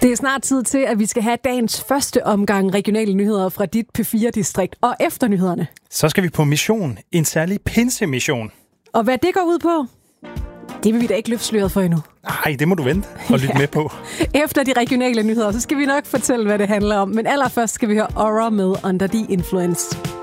Det er snart tid til, at vi skal have dagens første omgang regionale nyheder fra dit P4-distrikt. Og efter nyhederne, så skal vi på mission. En særlig pinsemission. Og hvad det går ud på, det vil vi da ikke løfte sløret for endnu. Nej, det må du vente og lytte med på. Efter de regionale nyheder, så skal vi nok fortælle, hvad det handler om. Men allerførst skal vi høre Aura med Under the Influence.